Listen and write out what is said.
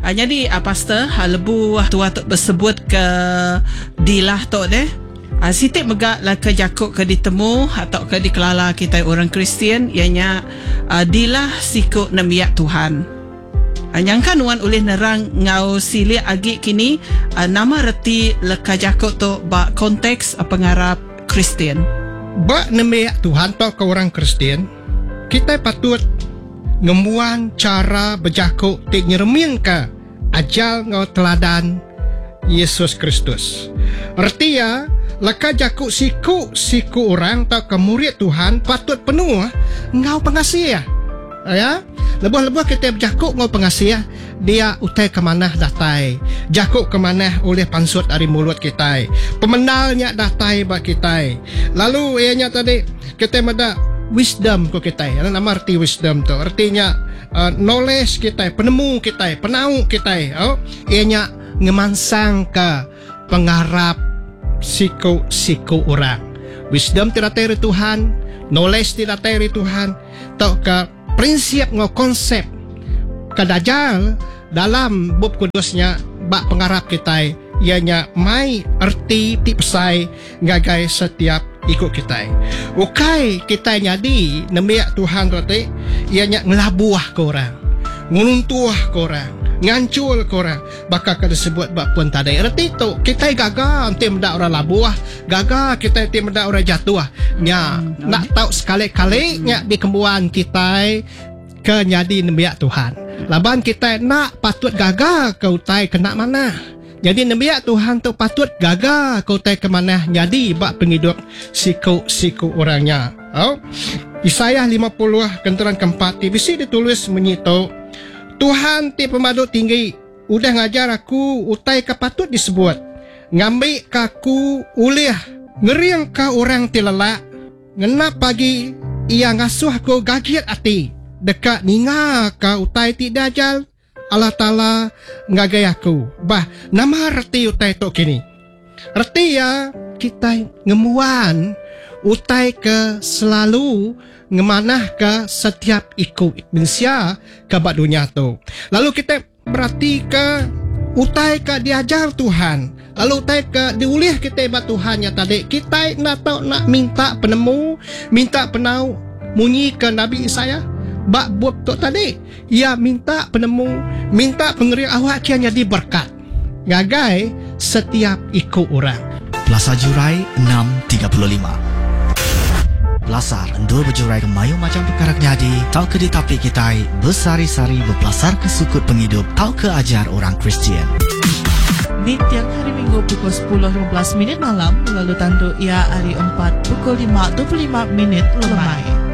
Jadi pastor lebu tua tu bersebut ke dilah tu deh. Sitik megak lah ke jakuk ke ditemu atau ke dikelala kita orang Kristian ianya dilah siku namiak Tuhan. Nyangkan wan oleh nerang ngau silia agi kini nama reti leka jakuk tu ba konteks pengarap Kristian. Ba namiak Tuhan tu ke orang Kristian, kita patut ngemuan cara berjakuk tik nyereming ke ajal ngau teladan Yesus Kristus. Artinya leka jakuk siku orang tak ke murid Tuhan patut penuh ngau pengasih ya. Lebuh-lebuh kita berjakuk ngau pengasih dia utai ke mana datai, jakuk ke mana oleh pansut dari mulut kita, pemendalnya datai bak kita. Lalu ianya tadi kita mada wisdom ko kita, nama arti wisdom tu artinya knowledge kita, penemu kita, penau kita. Ianya ngemansang ke pengarap siku orang. Wisdom tidak dari Tuhan, knowledge tidak dari Tuhan, atau ke prinsip ngau konsep kadajal dalam bab kudusnya bak pengarap kita ianya mai erti tipsai ngagai setiap ikut kita. Ukai kita nyadi nemiak Tuhan tu ianya ngelabuah ke orang, ngununtuah ke orang, ngancul ke orang, bakal kada sebut bak pun tadai. Erti tu kita gagal nanti mendak orang labuah, gagal kita nanti mendak orang jatuh. Nya nak tahu sekali-kali nya di kembuan kita ke nyadi nemiak Tuhan. Laban kita nak patut gagal kau tai kena mana. Jadi nemiak Tuhan tu patut gagal kau tai ke mana nyadi bak penghidup siku orangnya. Yesaya 50 kenteran keempat bisi ditulis menyitu Tuhan ti pemadu tinggi udah ngajar aku utai ke patut disebut ngambil kaku uliah ngeriang ka orang ti lelak ngenap pagi ia ngasuh ko gagiat ati dekat ninga ka utai ti dajal Allah Ta'ala ngagai aku bah nama reti utai tu kini reti ya kita ngemuan utai ke selalu ngemanah ke setiap ikut manusia ke bak dunia tu. Lalu kita berarti ke utai ke diajar Tuhan. Lalu utai ke diulih kita bak Tuhan ya tadi. Kita nak tahu nak minta penemu, minta penau munyi ke Nabi Isaya. Bak buat tu tadi. Ya minta penemu, minta pengeri awak kian jadi berkat. Gagai setiap ikut orang. Plaza Jurai 635. Belasar endul berjurai ke mayu macam perkara jadi tau ke ditapik kita bersari-sari berpelasar ke sukut penghidup tau ke ajar orang Kristian. Di tiang hari Minggu pukul 10.15 malam lalu tandu ia hari 4 pukul 5.25 lemai.